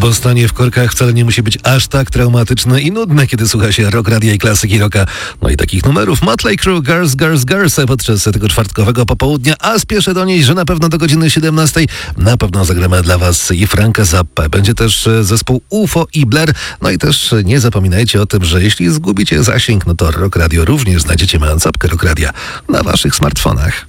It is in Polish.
bo stanie w korkach wcale nie musi być aż tak traumatyczne i nudne, kiedy słucha się rock radia i klasyki rocka. No i takich numerów Motley Crue, Girls podczas tego czwartkowego popołudnia, a spieszę do niej, że na pewno do godziny 17 na pewno zagramy dla Was i Franka Zappę. Będzie też zespół UFO i Blair. No i też nie zapominajcie o tym, że jeśli zgubicie zasięg, no to Rock Radio również znajdziecie, mając apkę Rock Radia na Waszych smartfonach.